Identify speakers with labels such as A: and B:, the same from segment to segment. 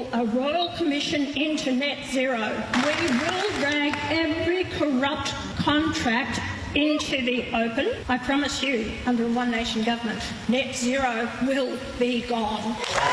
A: a royal commission into net zero. We will drag every corrupt contract into the open. I promise you, under a One Nation government, net zero will be gone.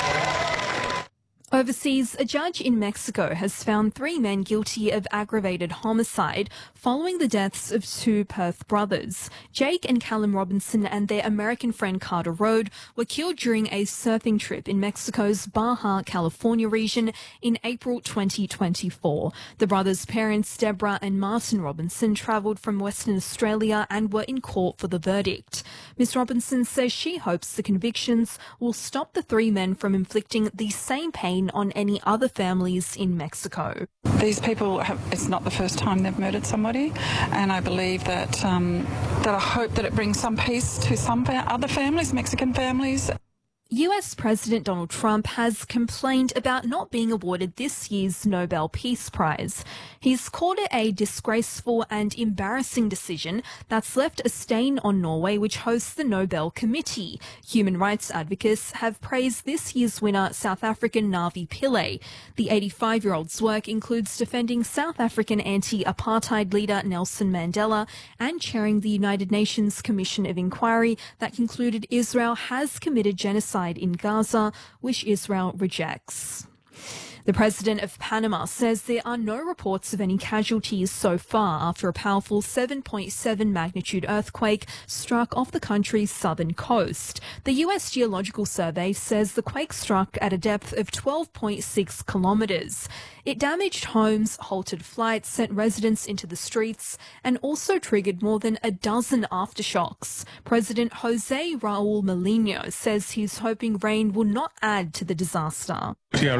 B: Overseas, a judge in Mexico has found 3 men guilty of aggravated homicide following the deaths of 2 Perth brothers. Jake and Callum Robinson and their American friend Carter Rode were killed during a surfing trip in Mexico's Baja California region in April 2024. The brothers' parents, Deborah and Martin Robinson, travelled from Western Australia and were in court for the verdict. Ms. Robinson says she hopes the convictions will stop the 3 men from inflicting the same pain on any other families in Mexico.
C: These people it's not the first time they've murdered somebody, and I believe that I hope that it brings some peace to some other families, Mexican families.
B: US President Donald Trump has complained about not being awarded this year's Nobel Peace Prize. He's called it a disgraceful and embarrassing decision that's left a stain on Norway, which hosts the Nobel Committee. Human rights advocates have praised this year's winner, South African Navi Pillay. The 85-year-old's work includes defending South African anti-apartheid leader Nelson Mandela and chairing the United Nations Commission of Inquiry that concluded Israel has committed genocide in Gaza, which Israel rejects. The president of Panama says there are no reports of any casualties so far after a powerful 7.7 magnitude earthquake struck off the country's southern coast. The US Geological Survey says the quake struck at a depth of 12.6 kilometres. It damaged homes, halted flights, sent residents into the streets, and also triggered more than a dozen aftershocks. President Jose Raul Mulino says he's hoping rain will not add to the disaster.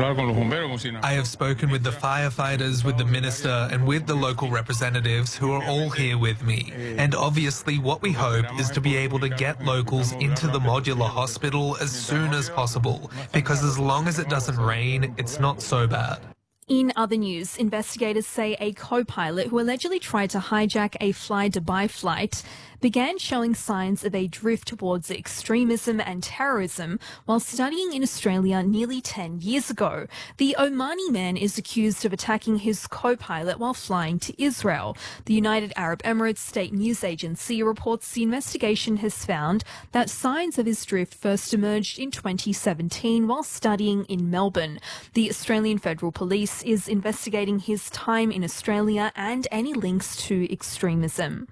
D: I have spoken with the firefighters, with the minister, and with the local representatives who are all here with me. And obviously what we hope is to be able to get locals into the modular hospital as soon as possible, because as long as it doesn't rain, it's not so bad.
B: In other news, investigators say a co-pilot who allegedly tried to hijack a Fly Dubai flight began showing signs of a drift towards extremism and terrorism while studying in Australia nearly 10 years ago. The Omani man is accused of attacking his co-pilot while flying to Israel. The United Arab Emirates state news agency reports the investigation has found that signs of his drift first emerged in 2017 while studying in Melbourne. The Australian Federal Police is investigating his time in Australia and any links to extremism.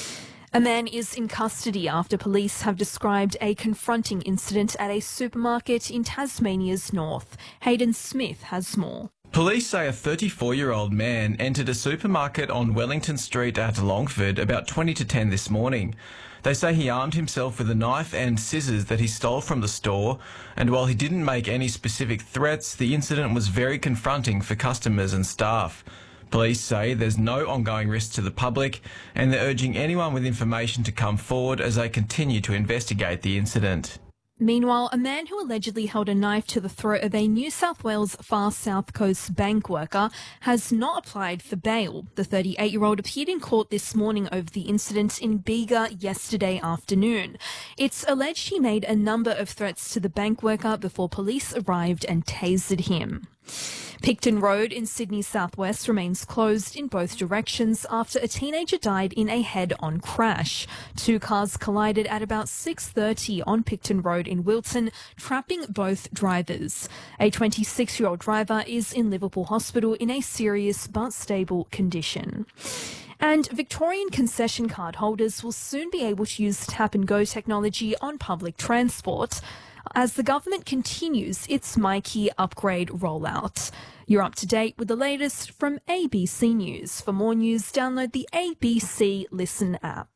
B: A man is in custody after police have described a confronting incident at a supermarket in Tasmania's north. Hayden Smith has more.
E: Police say a 34-year-old man entered a supermarket on Wellington Street at Longford about 20 to 10 this morning. They say he armed himself with a knife and scissors that he stole from the store, and while he didn't make any specific threats, the incident was very confronting for customers and staff. Police say there's no ongoing risk to the public, and they're urging anyone with information to come forward as they continue to investigate the incident.
B: Meanwhile, a man who allegedly held a knife to the throat of a New South Wales far south coast bank worker has not applied for bail. The 38-year-old appeared in court this morning over the incident in Bega yesterday afternoon. It's alleged he made a number of threats to the bank worker before police arrived and tasered him. Picton Road in Sydney's southwest remains closed in both directions after a teenager died in a head-on crash. 2 cars collided at about 6:30 on Picton Road in Wilton, trapping both drivers. A 26-year-old driver is in Liverpool Hospital in a serious but stable condition. And Victorian concession card holders will soon be able to use Tap and Go technology on public transport as the government continues its MyKey upgrade rollout. You're up to date with the latest from ABC News. For more news, download the ABC Listen app.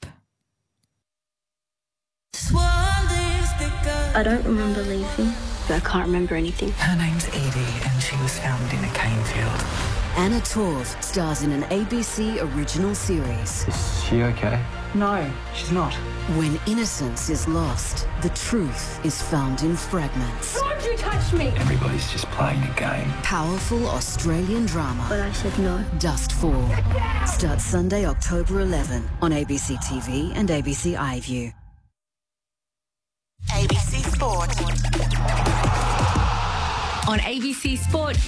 F: I don't remember leaving, but I can't remember anything.
G: Her name's Edie, and she was found in a cane field.
H: Anna Torv stars in an ABC original series.
I: Is she okay?
G: No, she's not.
H: When innocence is lost, the truth is found in fragments.
A: Don't you touch me!
I: Everybody's just playing a game.
H: Powerful Australian drama.
F: But I said no.
H: Dust Fall. Starts Sunday, October 11 on ABC TV and ABC iView.
J: ABC Sport. On ABC Sport.